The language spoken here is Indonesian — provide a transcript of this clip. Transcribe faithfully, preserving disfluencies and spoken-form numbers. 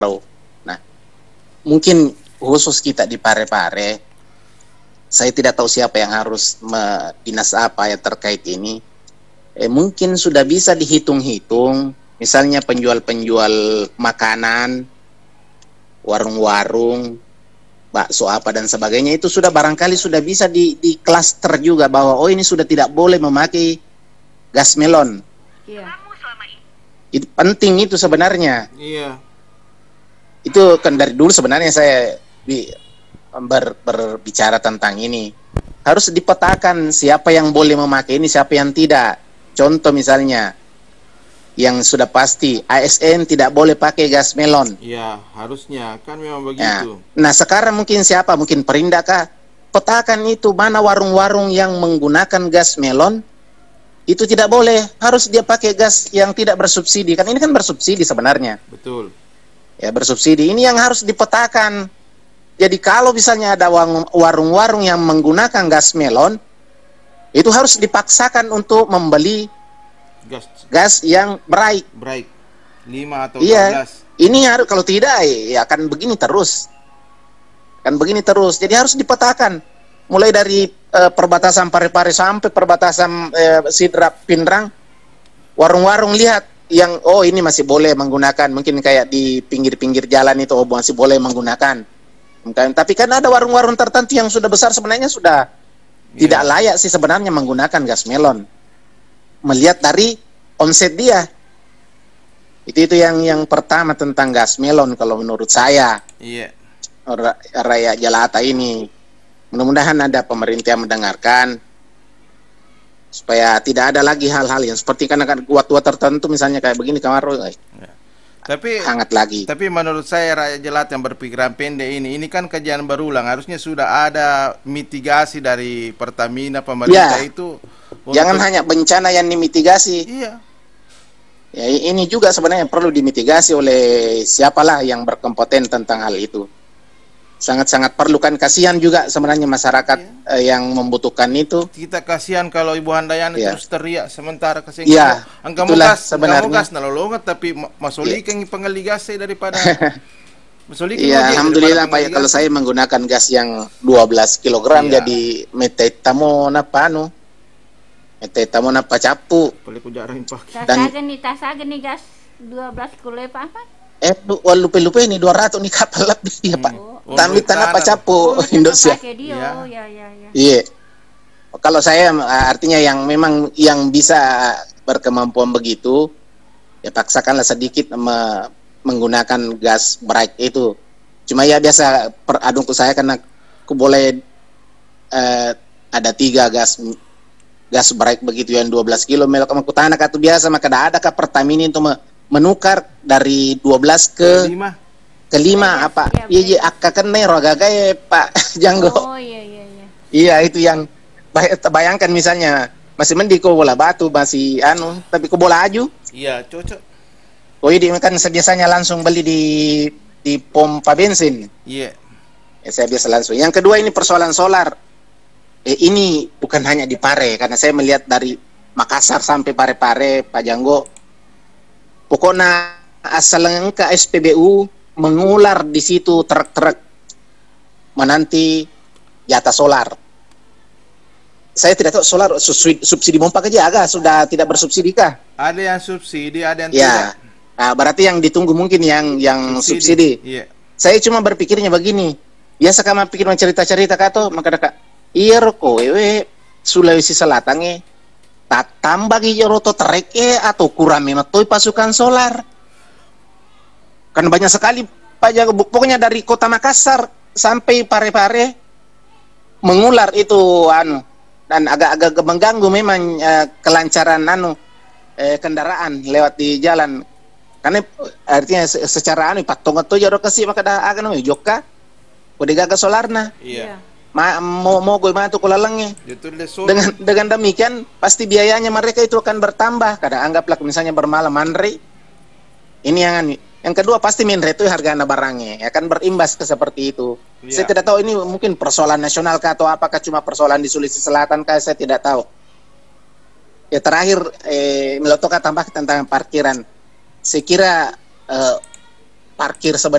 Nah, mungkin khusus kita di Parepare, saya tidak tahu siapa yang harus me, dinas apa yang terkait ini. Eh, mungkin sudah bisa dihitung-hitung, misalnya penjual-penjual makanan, warung-warung, bakso apa dan sebagainya itu sudah barangkali sudah bisa di, di klaster juga bahwa oh ini sudah tidak boleh memakai gas melon. Iya. Itu penting itu sebenarnya. Iya. Itu kan dari dulu sebenarnya saya bi, ber, berbicara tentang ini. Harus dipetakan siapa yang boleh memakai ini, siapa yang tidak. Contoh misalnya yang sudah pasti A S N tidak boleh pakai gas melon. Iya, harusnya kan memang Ya. begitu. Nah sekarang mungkin siapa? Mungkin Perindak kah? Petakan itu mana warung-warung yang menggunakan gas melon itu tidak boleh. Harus dia pakai gas yang tidak bersubsidi. Kan ini kan bersubsidi sebenarnya. Betul. Ya bersubsidi. Ini yang harus dipetakan. Jadi kalau misalnya ada warung-warung yang menggunakan gas melon, itu harus dipaksakan untuk membeli Gas gas yang bright. bright lima atau Iya, empat belas. ini harus, kalau tidak ya akan begini terus. Akan begini terus. Jadi harus dipetakan. Mulai dari uh, perbatasan Parepare sampai perbatasan uh, Sidrap Pinrang, warung-warung lihat yang oh ini masih boleh menggunakan, mungkin kayak di pinggir-pinggir jalan itu oh masih boleh menggunakan. Mungkin, tapi kan ada warung-warung tertentu yang sudah besar sebenarnya sudah Iya. tidak layak sih sebenarnya menggunakan gas melon. Melihat dari omset dia. Itu itu yang yang pertama tentang gas melon kalau menurut saya. Iya. Ra- Rakyat jelata ini. Mudah-mudahan ada pemerintah yang mendengarkan supaya tidak ada lagi hal-hal yang seperti karena kan tua-tua tertentu misalnya kayak begini kamar eh, Ya. Tapi hangat lagi. Tapi menurut saya rakyat jelata yang berpikiran pendek ini, ini kan kejadian berulang. Harusnya sudah ada mitigasi dari Pertamina pemerintah Ya. itu. Jangan untuk- hanya bencana yang dimitigasi. Iya. Ya, ini juga sebenarnya perlu dimitigasi oleh siapalah yang berkompeten tentang hal itu. Sangat-sangat perlu kan, kasihan juga sebenarnya masyarakat eh, yang membutuhkan itu. Kita kasihan kalau Ibu Handayani Iya. terus teriak sementara kasih Iya, angka itulah mukas, sebenarnya. angka mukas nalolongat tapi ma- masolikan Iya. pengeligase daripada masolikan Iya, ojek alhamdulillah daripada Pak, kalau pengeligase. saya menggunakan gas yang dua belas kilogram Iya. jadi metetamo napa anu. Metetamo napa capu. Boleh ku jarang pakai. Dan- Tasagan nih, tasagan nih gas dua belas kilo apa apa? Eh, lu- wah, lupa-lupa ini dua ratus nih kapal lebih ya Pak. Oh, Tapi untuk tanah apa tanah. capu Oh, Indonesia. pakai dia. Iya. Oh, ya ya ya. Iya. Kalau saya eh, artinya yang memang yang bisa berkemampuan begitu, ya paksakanlah sedikit me- menggunakan gas bright itu. Cuma ya biasa peradungku saya karena aku boleh eh, ada tiga gas gas bright begitu yang dua belas kilo melok sama kutana katu biasa maka ada kah Pertamina itu me- menukar dari dua belas ke Lima. kelima Iya, apa? iya, Iya, iya, akka kenero gagae Pak Janggo. Oh iya iya iya. Iya itu yang bay- bayangkan misalnya masih mending kau bola batu masih anu tapi kau bola aju. Iya, cocok. Oh ini kan biasanya langsung beli di di pompa bensin. Iya. Ya, saya biasa langsung. Yang kedua ini persoalan solar. Eh, ini bukan hanya di Pare karena saya melihat dari Makassar sampai Parepare Pak Janggo. Pokoknya asal engka S P B U mengular di situ truk-truk menanti jatah solar. Saya tidak tahu solar subsidi, subsidi pompa aja agak sudah tidak bersubsidi kah? Ada yang subsidi, ada yang Ya, tidak. nah, berarti yang ditunggu mungkin yang yang subsidi. Iya. Saya cuma berpikirnya begini, biasa kama pikir cerita-cerita kato maka dekat iya roko wewe Sulawesi Selatan e tak tambah iyo roto trek e atau kurang mematoi pasukan solar. Kan banyak sekali Pak Jago, pokoknya dari kota Makassar sampai Parepare mengular itu anu dan agak-agak mengganggu memang eh, kelancaran anu eh, kendaraan lewat di jalan. Karena artinya se- secara anu patongan tuh jaro kasih maka dah agan anu joka. Udah gagal solarna. Iya. Ma, mau mau gue matu kulalangnya. Itu le sol. Dengan dengan demikian pasti biayanya mereka itu akan bertambah. Kadang anggaplah misalnya bermalam manre. Ini yang anu. Yang kedua pasti minre itu harga barangnya akan berimbas ke seperti itu. Iya. Saya tidak tahu ini mungkin persoalan nasional kah atau apakah cuma persoalan di Sulawesi Selatan kah, saya tidak tahu. Ya terakhir eh, Melotoka tambah tentang parkiran. Saya kira eh, parkir sebenarnya